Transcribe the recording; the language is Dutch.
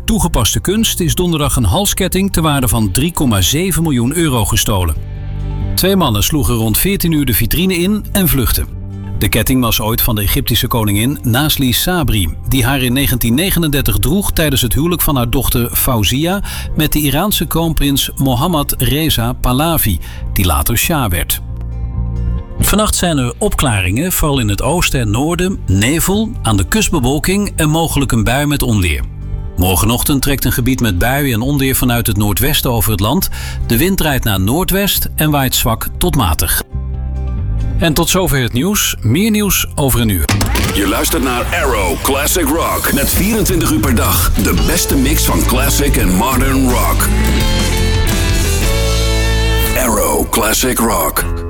toegepaste kunst is donderdag een halsketting ter waarde van €3,7 miljoen gestolen. 2 mannen sloegen rond 14 uur de vitrine in en vluchtten. De ketting was ooit van de Egyptische koningin Nasli Sabri, die haar in 1939 droeg tijdens het huwelijk van haar dochter Fauzia met de Iraanse kroonprins Mohammad Reza Pahlavi, die later Shah werd. Vannacht zijn er opklaringen, vooral in het oosten en noorden, nevel, aan de kust bewolking en mogelijk een bui met onweer. Morgenochtend trekt een gebied met buien en onweer vanuit het noordwesten over het land. De wind draait naar noordwest en waait zwak tot matig. En tot zover het nieuws. Meer nieuws over een uur. Je luistert naar Arrow Classic Rock. Met 24 uur per dag de beste mix van classic en modern rock. Arrow Classic Rock.